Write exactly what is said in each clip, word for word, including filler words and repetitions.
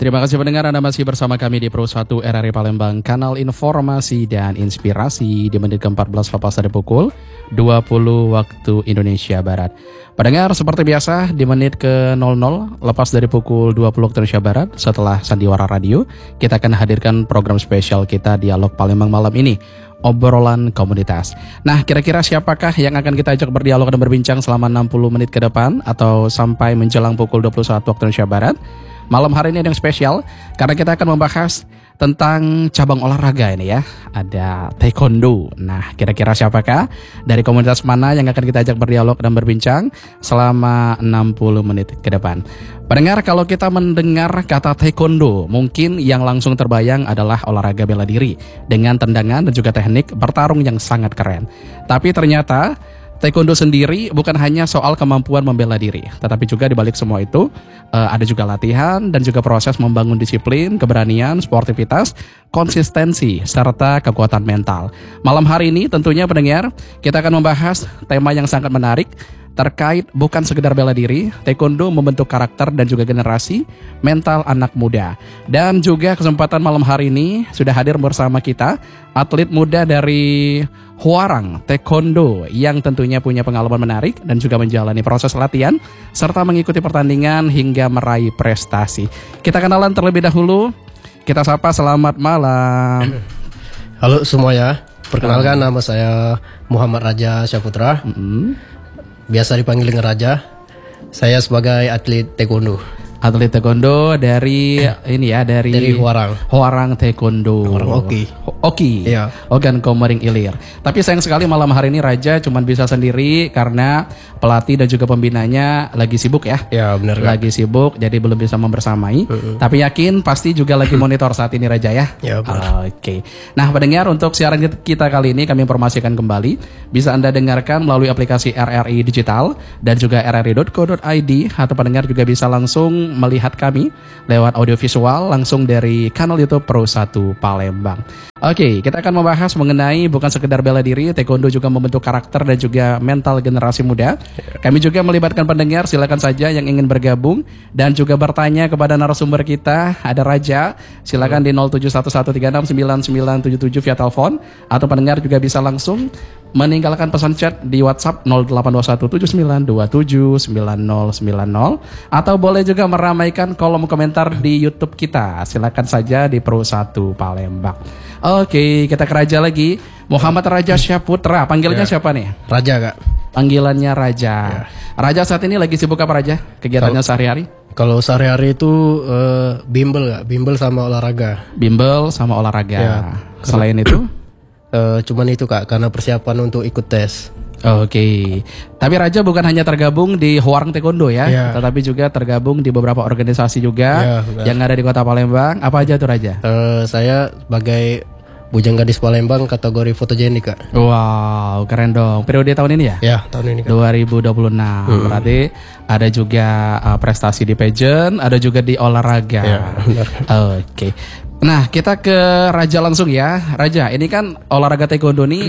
Terima kasih pendengar, Anda masih bersama kami di Pro satu R R I Palembang, kanal informasi dan inspirasi di menit ke empat belas lepas dari pukul dua puluh waktu Indonesia Barat. Pendengar, seperti biasa di menit ke nol nol lepas dari pukul dua puluh waktu Indonesia Barat, setelah Sandiwara Radio, kita akan hadirkan program spesial kita Dialog Palembang malam ini, obrolan komunitas. Nah, kira-kira siapakah yang akan kita ajak berdialog dan berbincang selama enam puluh menit ke depan atau sampai menjelang pukul dua puluh satu waktu Indonesia Barat? Malam hari ini ada yang spesial karena kita akan membahas tentang cabang olahraga ini ya. Ada taekwondo. Nah, kira-kira siapakah dari komunitas mana yang akan kita ajak berdialog dan berbincang selama enam puluh menit ke depan? Pendengar, kalau kita mendengar kata taekwondo, mungkin yang langsung terbayang adalah olahraga bela diri dengan tendangan dan juga teknik bertarung yang sangat keren. Tapi ternyata taekwondo sendiri bukan hanya soal kemampuan membela diri, tetapi juga di balik semua itu uh, ada juga latihan dan juga proses membangun disiplin, keberanian, sportivitas, konsistensi, serta kekuatan mental. Malam hari ini tentunya pendengar, kita akan membahas tema yang sangat menarik terkait bukan sekedar bela diri, taekwondo membentuk karakter dan juga generasi mental anak muda. Dan juga kesempatan malam hari ini sudah hadir bersama kita atlet muda dari Hwarang Taekwondo yang tentunya punya pengalaman menarik dan juga menjalani proses latihan serta mengikuti pertandingan hingga meraih prestasi. Kita kenalan terlebih dahulu. Kita sapa, selamat malam. Halo semuanya, perkenalkan nama saya Muhammad Raja Syaputra. Mm-hmm. Biasa dipanggil dengan Raja. Saya sebagai atlet taekwondo. Atlet taekwondo dari ini ya, dari dari Hwarang. Hwarang Taekwondo. Hwarang Oki. Oki. Iya. Ogan Komering Ilir. Tapi sayang sekali malam hari ini Raja cuma bisa sendiri karena pelatih dan juga pembinanya lagi sibuk ya. Ya benar. Lagi kan? Sibuk, jadi belum bisa membersamai. Uh-uh. Tapi yakin pasti juga lagi monitor saat ini Raja ya. Ya benar. Oke. Okay. Nah, pendengar, untuk siaran kita kali ini kami informasikan kembali bisa Anda dengarkan melalui aplikasi R R I Digital dan juga r r i dot co dot i d, atau pendengar juga bisa langsung melihat kami lewat audio visual langsung dari kanal YouTube Pro satu Palembang. Oke, kita akan membahas mengenai bukan sekedar bela diri, taekwondo juga membentuk karakter dan juga mental generasi muda. Kami juga melibatkan pendengar, silakan saja yang ingin bergabung dan juga bertanya kepada narasumber kita. Ada Raja, silakan di nol tujuh satu satu tiga enam sembilan sembilan tujuh tujuh via telepon, atau pendengar juga bisa langsung meninggalkan pesan chat di WhatsApp nol delapan dua satu tujuh sembilan dua tujuh sembilan nol sembilan nol, atau boleh juga meramaikan kolom komentar di YouTube kita. Silakan saja di Pro satu Palembang. Oke, kita ke Raja lagi. Muhammad Raja Syaputra, panggilannya ya. Siapa nih? Raja, Kak. Panggilannya Raja. Ya. Raja saat ini lagi sibuk apa, Raja? Kegiatannya kalo, sehari-hari? Kalau sehari-hari itu uh, bimbel, Kak. Bimbel sama olahraga. Bimbel sama olahraga. Ya. Selain itu? Uh, cuman itu, Kak, karena persiapan untuk ikut tes. Oke, okay. Tapi Raja bukan hanya tergabung di Hwarang Taekwondo ya, yeah. Tetapi juga tergabung di beberapa organisasi juga yeah, yang ada di Kota Palembang. Apa aja tuh, Raja? Uh, saya sebagai Bujang Gadis Palembang kategori fotogenik, Kak. Wow, keren dong. Periode tahun ini ya? Ya, tahun ini, Kak. dua ribu dua puluh enam. Hmm. Berarti ada juga uh, prestasi di pageant, ada juga di olahraga. Ya, benar. Oke. Okay. Nah, kita ke Raja langsung ya. Raja, ini kan olahraga taekwondo nih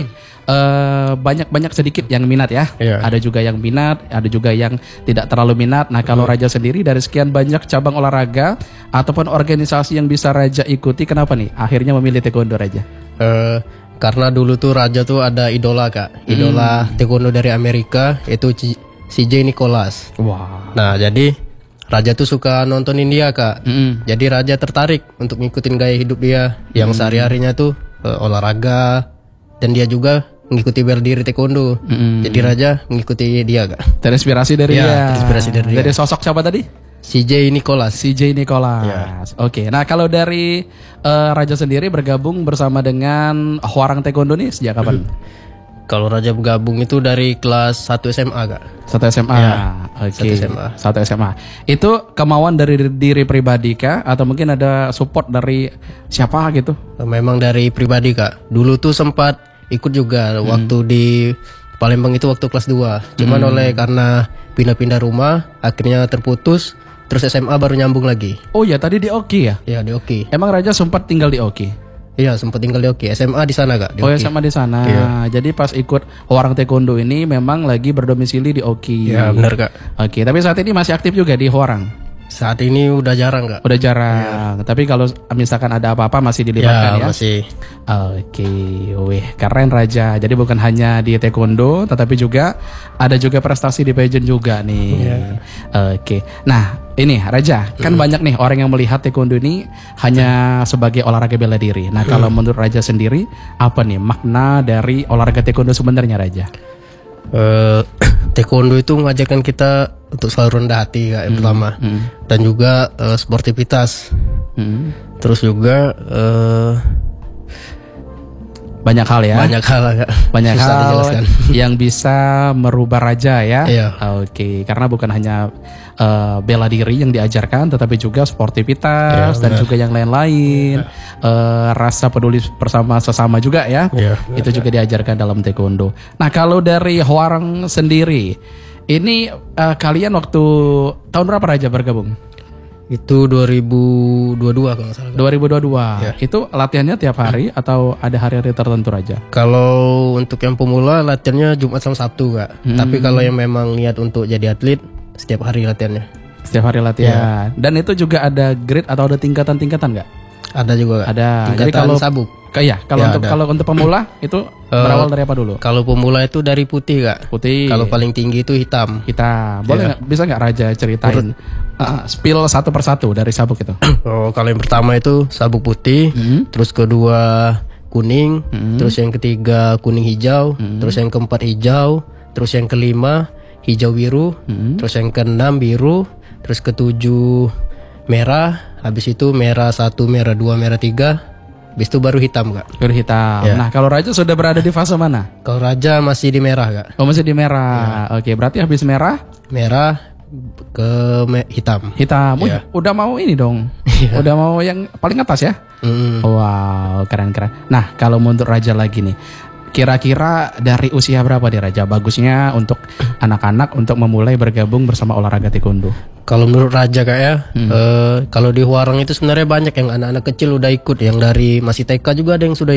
uh, banyak-banyak sedikit yang minat ya. Yeah. Ada juga yang minat, ada juga yang tidak terlalu minat. Nah, kalau Raja sendiri dari sekian banyak cabang olahraga ataupun organisasi yang bisa Raja ikuti, kenapa nih akhirnya memilih taekwondo, Raja? Uh, karena dulu tuh Raja tuh ada idola, Kak. Idola hmm. taekwondo dari Amerika, itu C J Nicholas. Wow. Nah, jadi Raja tuh suka nontonin dia, Kak. Mm. Jadi Raja tertarik untuk ngikutin gaya hidup dia yang mm. sehari-harinya tuh uh, olahraga, dan dia juga mengikuti bela diri taekwondo. Mm. Jadi Raja mengikuti dia, Kak. Terinspirasi dari ya, dia. Terinspirasi dari dia. Dari sosok siapa tadi? C J Nicholas. C J Nicholas. Ya. Oke. Nah, kalau dari uh, Raja sendiri bergabung bersama dengan Hwarang Taekwondo nih sejak kapan? Kalau Raja bergabung itu dari kelas satu S M A, Kak. satu S M A. Ya, oke. satu S M A. satu S M A. Itu kemauan dari diri pribadi kah atau mungkin ada support dari siapa gitu? Memang dari pribadi, Kak. Dulu tuh sempat ikut juga hmm. waktu di Palembang itu waktu kelas dua. Cuman hmm. oleh karena pindah-pindah rumah akhirnya terputus, terus S M A baru nyambung lagi. Oh ya, tadi di Oki ya? Iya, di Oki. Emang Raja sempat tinggal di Oki? Iya, sempat tinggal di Oki. S M A di sana, Kak. Di oh, Oki. S M A di sana. Iya. Jadi pas ikut Hwarang Taekwondo ini memang lagi berdomisili di Oki. Iya, benar, Kak. Oke, tapi saat ini masih aktif juga di Hwarang. Saat ini udah jarang Kak. Udah jarang. Tapi kalau misalkan ada apa-apa masih dilibatkan ya. Ya masih. Oke, wih keren Raja. Jadi bukan hanya di taekwondo, tetapi juga ada juga prestasi di pageant juga nih. Yeah. Oke, nah ini Raja, kan Mm. banyak nih orang yang melihat taekwondo ini hanya sebagai olahraga bela diri. Nah kalau menurut Raja sendiri, apa nih makna dari olahraga taekwondo sebenarnya Raja? Eh, taekwondo itu mengajarkan kita untuk selalu rendah hati Kak, yang pertama. Mm. Dan juga eh, sportivitas. Mm. Terus juga eh, Banyak hal ya. banyak hal Kak. Banyak Susah hal dijelaskan. yang bisa merubah Raja ya. Iya. Oke, karena bukan hanya uh, bela diri yang diajarkan, tetapi juga sportivitas Iya, dan benar. juga yang lain-lain. Uh, rasa peduli bersama sesama juga ya. Iya, Itu juga diajarkan dalam taekwondo. Nah, kalau dari Hwarang sendiri, ini uh, kalian waktu tahun berapa Raja bergabung? Itu dua ribu dua puluh dua kalau nggak salah Kak. dua ribu dua puluh dua. Iya. Itu latihannya tiap hari atau ada hari-hari tertentu Raja? Kalau untuk yang pemula latihannya Jumat sama Sabtu Kak. Tapi kalau yang memang niat untuk jadi atlet setiap hari latihannya. Setiap hari latihan. Dan itu juga ada grade atau ada tingkatan-tingkatan nggak? Ada juga Kak. Ada. Tingkatan Jadi kalau sabuk. Kayak kalau Ya, untuk ada. kalau untuk pemula itu berawal dari apa dulu? Kalau pemula itu dari putih Kak. Putih. Kalau paling tinggi itu hitam. Kita boleh Ya. nggak bisa nggak Raja ceritain uh, spill satu persatu dari sabuk itu? Oh, kalau yang pertama itu sabuk putih, Hmm. terus kedua kuning, terus yang ketiga kuning hijau, terus yang keempat hijau, terus yang kelima hijau biru, terus yang keenam biru, terus ketujuh merah, habis itu merah satu, merah dua, merah tiga, habis itu baru hitam Kak. Biru hitam. Ya. Nah kalau Raja sudah berada di fase mana? Kalau raja masih di merah Kak. Oh masih di merah. Oke berarti habis merah Merah ke me- hitam. hitam. Wih, Ya. udah mau ini dong. Udah mau yang paling atas ya? Mm. Wow, keren-keren. Nah, kalau menurut Raja lagi nih, kira-kira dari usia berapa nih Raja bagusnya untuk anak-anak untuk memulai bergabung bersama olahraga taekwondo? Kalau menurut Raja Kak ya, eh, kalau di Hwarang itu sebenarnya banyak yang anak-anak kecil udah ikut, yang dari masih T K juga ada yang sudah